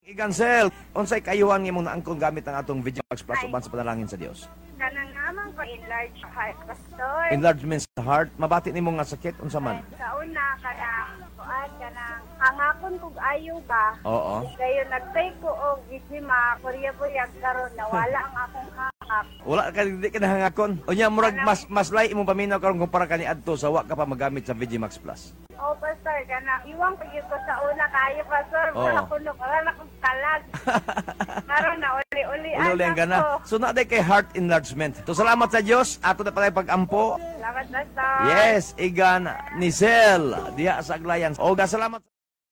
Igansel, unsay kayuhan nga mong naangkon gamit ang atong VigiMax Plus uban sa panalangin sa Dios? Kanang naman ko enlarge heart, pastor. Enlargement sa heart, mabati nimo nga sakit unsa man? Sa una, kanang hangakon kog ayo ba? Oo. Kayo nagtay ko og gizima, kurya-buryag karon nawala ang akong hangak. Wala ka di ka nahangakon. Unya murag mas lay imong paminaw karon kumpara kani adto sa wa ka pa magamit sa VigiMax Plus. Oh, pastor, kanang iwang ko ko sa una kayo, pastor. Wala ko wala akong kalag. Karon na uli-uli Uli ang gana. So na kay heart enlargement. So salamat sa Dios ato na pala pag-ampo. Salamat, pastor. Yes, igan ni Sel diha sa Aglayan. O salamat.